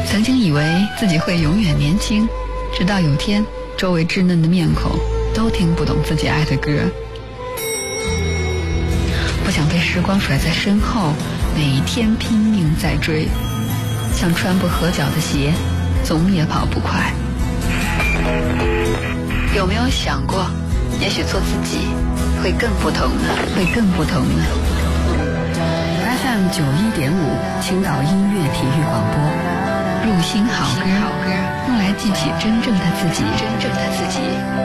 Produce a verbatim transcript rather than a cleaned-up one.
曾经以为自己会永远年轻，直到有天周围稚嫩的面孔都听不懂自己爱的歌。不想被时光甩在身后，每一天拼命在追，像穿不合脚的鞋，总也跑不快。有没有想过，也许做自己会更不同呢？会更不同呢 ？F M 九一点五，青岛音乐体育广播，入心好歌，用来记起真正的自己，真正的自己。